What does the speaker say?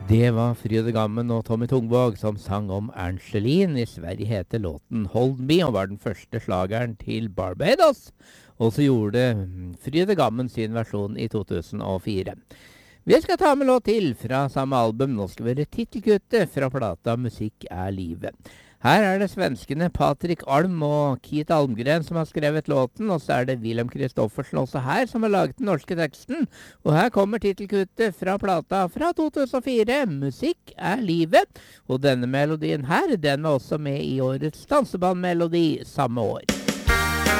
Det var Fride Gammen og Tommy Tungvåg som sang om Angeline. I Sverige heter låten Hold Me og var den første slageren til Barbados. Og så gjorde Fride Gammen sin versjon i 2004. Vi skal ta med låt til fra samme album. Nå skal vi høre titelkuttet fra plata Musikk er livet. Her er det svenskene Patrik Alm og Keith Almgren som har skrevet låten, og så er det Wilhelm Kristoffersen også her som har laget den norske teksten. Og her kommer titelkuttet fra plata fra 2004, Musikk er livet. Og denne melodien her, den var også med i årets dansebandmelodi samme år.